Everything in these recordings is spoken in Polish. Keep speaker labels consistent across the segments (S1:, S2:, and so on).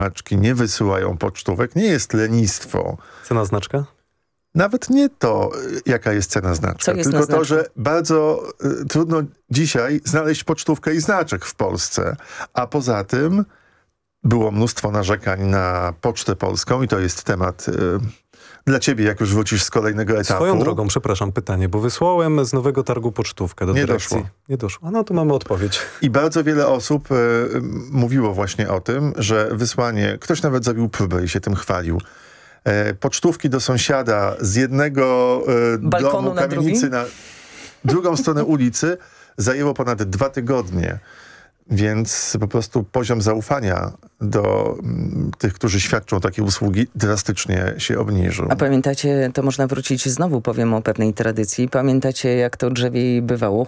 S1: znaczki nie wysyłają pocztówek, nie jest lenistwo.
S2: Cena znaczka?
S1: Nawet nie to, jaka jest cena znaczka,
S3: jest
S1: tylko
S3: na
S1: to, że bardzo trudno dzisiaj znaleźć pocztówkę i znaczek w Polsce. A poza tym było mnóstwo narzekań na Pocztę Polską i to jest temat dla ciebie, jak już wrócisz z kolejnego etapu.
S2: Swoją drogą, przepraszam, pytanie, bo wysłałem z Nowego Targu pocztówkę do dyrekcji. Nie doszło. A no to mamy odpowiedź.
S1: I bardzo wiele osób mówiło właśnie o tym, że wysłanie, ktoś nawet zrobił próbę i się tym chwalił, pocztówki do sąsiada z jednego domu, kamienicy na drugą stronę ulicy zajęło ponad 2 tygodnie. Więc po prostu poziom zaufania do tych, którzy świadczą takie usługi, drastycznie się obniżył.
S3: A pamiętacie, to można wrócić znowu, powiem o pewnej tradycji. Pamiętacie, jak to drzewiej bywało?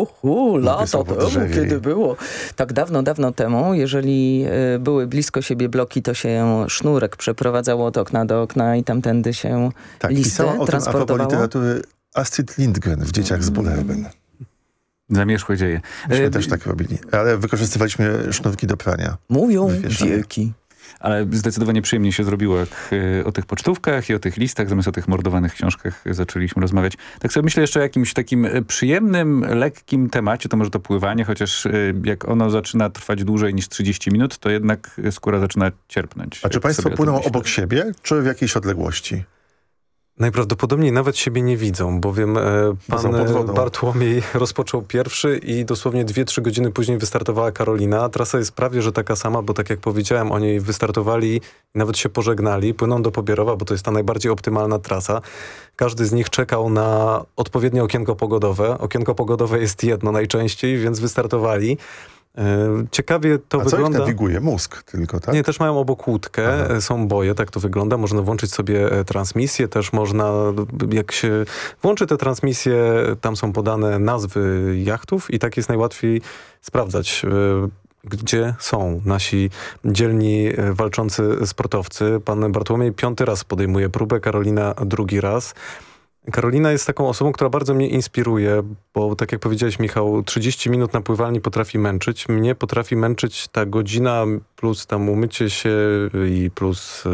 S3: Lata temu, kiedy było. Tak dawno temu, jeżeli były blisko siebie bloki, to się sznurek przeprowadzało od okna do okna i tamtędy się listy transportowało. A propos literatury Astrid Lindgren w Dzieciach z Bullerbyn.
S4: Zamierzchłe dzieje.
S1: Myśmy też tak robili, ale wykorzystywaliśmy sznurki do prania.
S3: Mówią wielki.
S4: Ale zdecydowanie przyjemnie się zrobiło, jak o tych pocztówkach i o tych listach, zamiast o tych mordowanych książkach zaczęliśmy rozmawiać. Tak sobie myślę jeszcze o jakimś takim przyjemnym, lekkim temacie, to może to pływanie, chociaż jak ono zaczyna trwać dłużej niż 30 minut, to jednak skóra zaczyna cierpnąć.
S1: A czy państwo płyną obok siebie, czy w jakiejś odległości?
S2: Najprawdopodobniej nawet siebie nie widzą, bowiem pan Bartłomiej rozpoczął pierwszy i dosłownie 2-3 godziny później wystartowała Karolina. Trasa jest prawie, że taka sama, bo tak jak powiedziałem, oni wystartowali i nawet się pożegnali. Płyną do Pobierowa, bo to jest ta najbardziej optymalna trasa. Każdy z nich czekał na odpowiednie okienko pogodowe. Okienko pogodowe jest jedno najczęściej, więc wystartowali. Ciekawie to wygląda.
S1: A co ich nawiguje? Mózg tylko, tak?
S2: Nie, też mają obok łódkę, są boje, tak to wygląda. Można włączyć sobie transmisję, też można, jak się włączy te transmisje, tam są podane nazwy jachtów i tak jest najłatwiej sprawdzać, gdzie są nasi dzielni, walczący sportowcy. Pan Bartłomiej 5. raz podejmuje próbę, Karolina 2. raz. Karolina jest taką osobą, która bardzo mnie inspiruje, bo tak jak powiedziałeś, Michał, 30 minut na pływalni potrafi męczyć. Mnie potrafi męczyć ta godzina plus tam umycie się i plus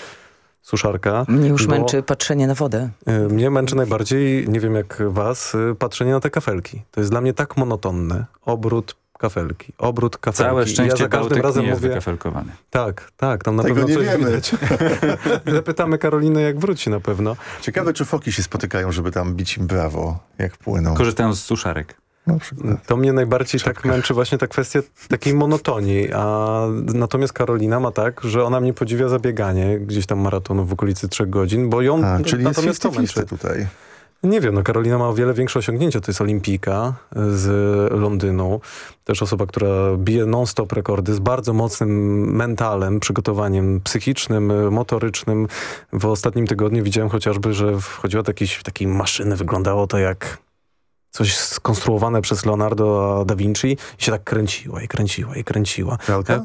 S2: suszarka.
S3: Mnie już męczy patrzenie na wodę.
S2: Mnie męczy najbardziej, nie wiem jak was, patrzenie na te kafelki. To jest dla mnie tak monotonne. Obrót kafelki.
S4: Całe szczęście,
S2: ja za każdym razem
S4: nie jest
S2: mówię
S4: wykafelkowany.
S2: Tak, tam na
S1: Tego
S2: pewno
S1: nie
S2: coś
S1: wiemy.
S2: widać. Zapytamy Karolinę, jak wróci na pewno.
S1: Ciekawe, czy foki się spotykają, żeby tam bić im brawo, jak płyną.
S4: Korzystają z suszarek.
S1: Na przykład.
S2: To mnie najbardziej tak męczy właśnie ta kwestia takiej monotonii. Natomiast Karolina ma tak, że ona mnie podziwia za bieganie gdzieś tam maratonu w okolicy 3 godzin, bo ją
S1: czyli
S2: natomiast to
S1: jest
S2: męczy.
S1: tutaj.
S2: Nie wiem, Karolina ma o wiele większe osiągnięcia. To jest olimpijka z Londynu. Też osoba, która bije non-stop rekordy z bardzo mocnym mentalem, przygotowaniem psychicznym, motorycznym. W ostatnim tygodniu widziałem chociażby, że wchodziła do takiej maszyny. Wyglądało to jak coś skonstruowane przez Leonardo da Vinci i się tak kręciła.
S1: Pralka?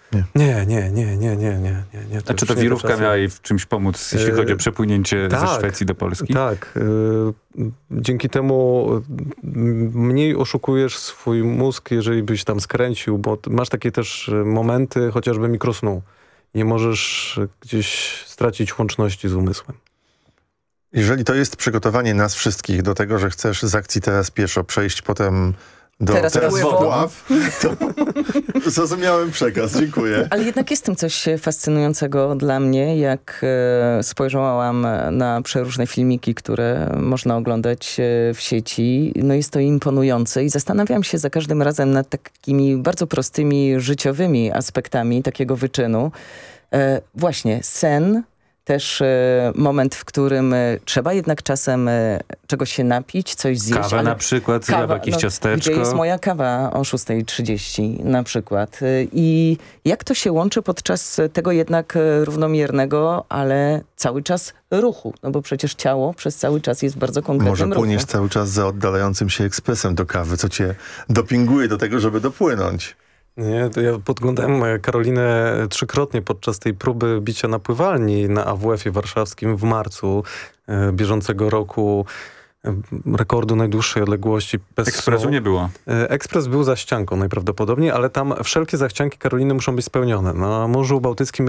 S2: Nie.
S4: A czy ta wirówka miała jej w czymś pomóc, jeśli chodzi o przepłynięcie ze Szwecji do Polski?
S2: Tak. Dzięki temu mniej oszukujesz swój mózg, jeżeli byś tam skręcił, bo masz takie też momenty chociażby mikrosnu. Nie możesz gdzieś stracić łączności z umysłem.
S1: Jeżeli to jest przygotowanie nas wszystkich do tego, że chcesz z akcji teraz pieszo przejść potem do
S3: Teraz
S1: Włocław, to zrozumiałem przekaz, dziękuję.
S3: Ale jednak jest w tym coś fascynującego dla mnie, jak spojrzałam na przeróżne filmiki, które można oglądać w sieci. No jest to imponujące i zastanawiam się za każdym razem nad takimi bardzo prostymi życiowymi aspektami takiego wyczynu. Właśnie sen, też moment, w którym trzeba jednak czasem czegoś się napić, coś zjeść.
S4: Kawa na przykład, jakieś ciasteczko.
S3: Gdzie jest moja kawa o 6:30 na przykład. I jak to się łączy podczas tego jednak równomiernego, ale cały czas ruchu? No bo przecież ciało przez cały czas jest bardzo konkretnym
S1: Może
S3: ruchu.
S1: płyniesz cały czas za oddalającym się ekspresem do kawy, co cię dopinguje do tego, żeby dopłynąć.
S2: Nie, to ja podglądałem Karolinę 3-krotnie podczas tej próby bicia na pływalni na AWF-ie warszawskim w marcu bieżącego roku. Rekordu najdłuższej odległości bez
S4: Ekspresu
S2: snu.
S4: nie było.
S2: Ekspres był za ścianką najprawdopodobniej, ale tam wszelkie zachcianki Karoliny muszą być spełnione. Na Morzu Bałtyckim